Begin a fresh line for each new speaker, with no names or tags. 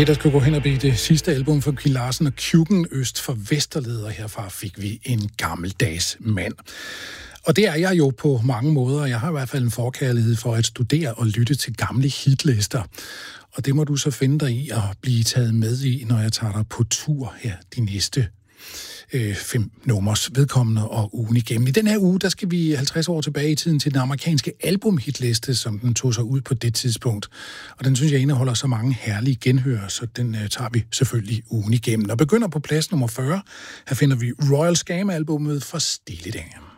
det, der skulle gå hen og blive det sidste album for Kim Larsen og Kjukken øst for Vesterled, og herfra fik vi en gammeldags mand. Og det er jeg jo på mange måder. Jeg har i hvert fald en forkærlighed for at studere og lytte til gamle hitlister. Og det må du så finde dig i at blive taget med i, når jeg tager dig på tur her de næste 5 nummers vedkommende og ugen igennem. I den her uge, der skal vi 50 år tilbage i tiden til den amerikanske albumhitliste, som den tog sig ud på det tidspunkt. Og den synes jeg indeholder så mange herlige genhør, så den tager vi selvfølgelig ugen igennem. Og begynder på plads nummer 40. Her finder vi Royal Scam-albummet for Steely Dan.